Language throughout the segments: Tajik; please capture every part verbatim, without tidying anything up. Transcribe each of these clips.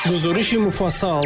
гузориши муфассал.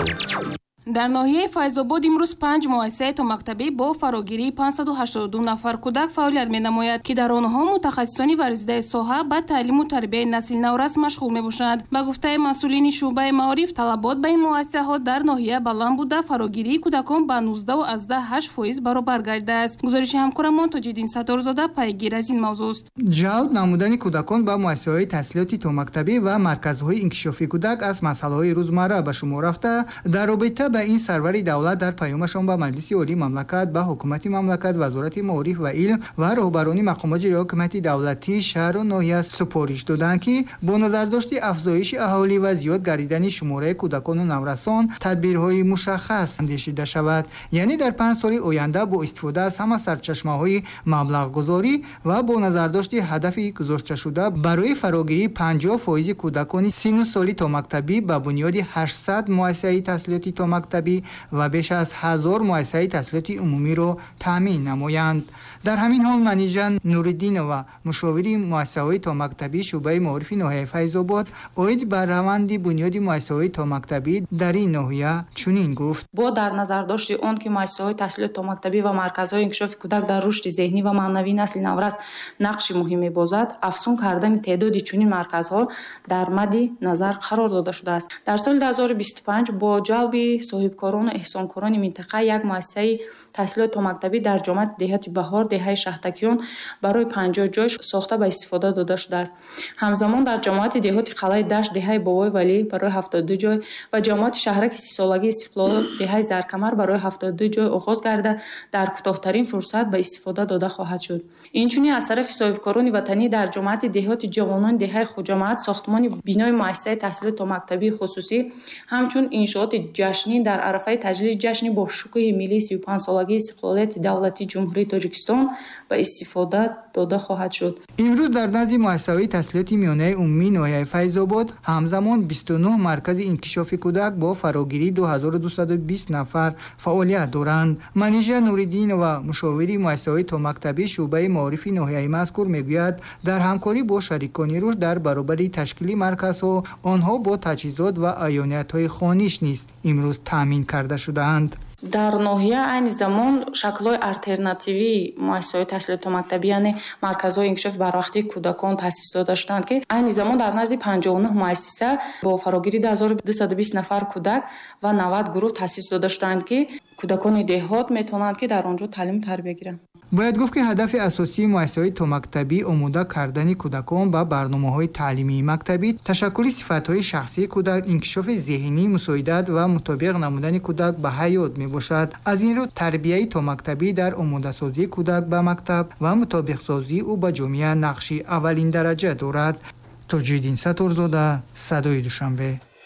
дар ноҳияи Файзобод имрӯз панҷ муассисаи томактабӣ бо фарогирии панҷсаду ҳаштоду ду нафар кӯдак фаъолият менамояд, ки дар онҳо мутахассисони варзидаи соҳа ба таълиму тарбияи насли наврас машғул мебошанд. Ба гуфтаи масъулини шуъбаи маориф, талабот ба ин муассисаҳо дар ноҳия баланд буда, фарогирии кӯдакон ба нуздаҳу азда ҳашт фоиз баробар гардидааст. гузориши ҳамкорамон Тоҷиддин Сатторзода пайгир аз ин мавзӯъст. ҷалб намудани кӯдакон ба муассисаҳои таҳсилоти томактабӣ ва марказҳои инкишофи кӯдак аз масъалаҳои рӯзмарра ба шумор рафта, дар робита ба ин сарвари давлат дар паёмашон ба Маҷлиси Олии Мамлакат, ба ҳукумати мамлакат, Вазорати Маориф ва илм ва роҳбарони мақомоти ҳукумати давлатӣ шаҳру ноҳия супориш доданд, ки бо назардошти афзоиши аҳолӣ ва зиёд гардидани шумораи кӯдакону наврасон тадбирҳои мушаххас андешида шавад. яъне дар панҷ соли оянда бо истифода аз ҳама сарчашмаҳои маблағгузорӣ ва бо назардошти ҳадафи гузошташуда барои фарогирии панҷоҳ фоизи кӯдакони синну соли томактабӣ ба бунёди ҳаштсад муассисаи таҳсилоти томактабӣ ва беш аз ҳазор муассисаи таҳсилоти умумиро таъмин намоянд. дар ҳамин ҳол Манижа Нуриддинова, мушовири муассисаҳои томактабӣ шуъбаи маорифи ноҳияи Файзобод, оид ба раванди бунёди муассисаҳои томактабӣ дар ин ноҳия чунин гуфт: бо дар назардошти он ки муассисаҳои таҳсилоти томактабӣ ва марказҳои инкишофи кӯдак дар рушди зеҳнӣ ва маънавии насли наврас нақши муҳим мебозад, афзун кардани теъдоди чунин марказҳо дар мадди назар қарор дода шудааст. дар соли ду ҳазору бисту панҷ бо ҷалби соҳибкорону эҳсонкорони минтақа як муассисаи таҳсилоти томактабӣ дар ҷомаати деҳати Баҳор, деҳаи Шаҳтакиён барои панҷоҳ ҷой сохта ба истифода дода шудааст. ҳамзамон дар ҷомаати деҳоти Қалаи Дашт, деҳаи Бобои Валӣ барои ҳафтоду ду ҷой ва ҷомаати шаҳраки сисолагии Истиқлол, деҳаи Заркамар барои ҳафтоду ду ҷой оғоз гарда дар кӯтоҳтарин фурсат ба истифода дода хоҳад шуд. инчунин аз тарафи соҳибкорони ватанӣ дар ҷомаати деҳоти Ҷавонон, деҳаи Хуҷамаат сохтмони бинои муассисаи таҳсилоти томактабии хусусӣ ҳамчун иншооти ҷашнӣ дар арафаи таҷлили ҷашни бо шукӯҳи миллии сию панҷсолагии истиқлолияти давлатии Ҷумҳурии Тоҷикистон ба истифода дода хоҳад шуд. имрӯз дар назди муассисаҳои таҳсилоти миёнаи умумии ноҳияи Файзобод ҳамзамон бисту нӯҳ маркази инкишофи кӯдак бо фарогирии ду ҳазору дусаду бист нафар фаъолият доранд. Манижа Нуриддинова, мушовири муассисаҳои томактабӣ шуъбаи маорифи ноҳияи мазкур, мегӯяд, дар ҳамкорӣ бо шарикони рушд дар баробари ташкили марказҳо, онҳо бо таҷҳизот ва аёниятҳои хониш низ имрӯз таъмин карда шудаанд. дар ноҳия айни замон шаклҳои алтернативии муассисаҳои таҳсилоти томактабӣ, яъне марказҳои инкишофи барвақтии кӯдакон таъсис дода шуданд, ки айни замон дар назди панҷоҳу нӯҳ муассиса бо фарогирии ду ҳазору дусаду бист нафар кӯдак ва навад гурӯҳ таъсис дода шуданд, ки кӯдакони деҳот метавонанд ки дар онҷо таълиму тарбия гиранд. бояд гуфт, ки ҳадафи асосии муассисаҳои томактабӣ омода кардани кӯдакон ба барномаҳои таълимии мактабӣ, ташаккули сифатҳои шахсии кӯдак, инкишофи зеҳнӣ, мусоидат ва мутобиқ намудани кӯдак ба ҳаёт мебошад. аз ин рӯ тарбияи томактабӣ дар омодасозии кӯдак ба мактаб ва мутобиқсозии ӯ ба ҷомеа нақши аввалин дараҷа дорад. Тоҷиддин Сатторзода, Садои Душанбе.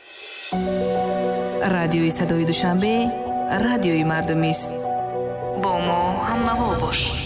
радиои Садои Душанбе радиои мардумист. бо мо ҳамнаво бош.